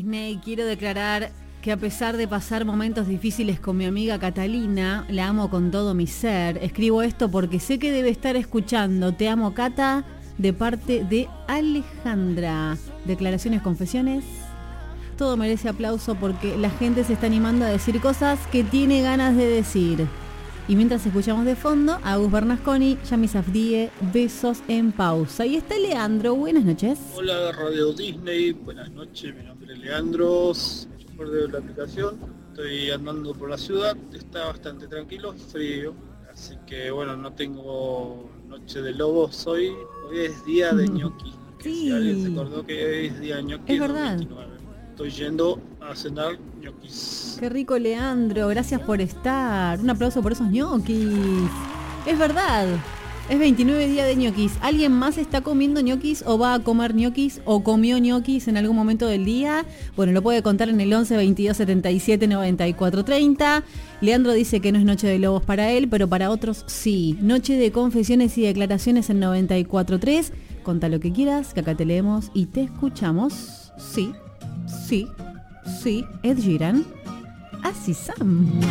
Disney, quiero declarar que a pesar de pasar momentos difíciles con mi amiga Catalina, la amo con todo mi ser. Escribo esto porque sé que debe estar escuchando. Te amo, Cata, de parte de Alejandra. Declaraciones, confesiones. Todo merece aplauso porque la gente se está animando a decir cosas que tiene ganas de decir. Y mientras escuchamos de fondo a Agus Bernasconi, Yami Safdie, besos en pausa. Y está Leandro, buenas noches. Hola Radio Disney, buenas noches, mi nombre es Leandro, chofer de la aplicación, estoy andando por la ciudad, está bastante tranquilo, frío, así que bueno, no tengo noche de lobos hoy es día de ñoqui, que Sí. si alguien se acordó que hoy es día de ñoqui, Es verdad. 29. Estoy yendo a cenar ñoquis. Qué rico, Leandro, gracias por estar. Un aplauso por esos ñoquis. Es verdad, es 29 día de ñoquis. ¿Alguien más está comiendo ñoquis o va a comer ñoquis o comió ñoquis en algún momento del día? Bueno, lo puede contar en el 11 22 77 94 30. Leandro dice que no es noche de lobos para él, pero para otros sí. Noche de confesiones y declaraciones en 94.3. Contá lo que quieras, que acá te leemos y te escuchamos. Sí, sí, sí, Ed Sheeran. Así Sam.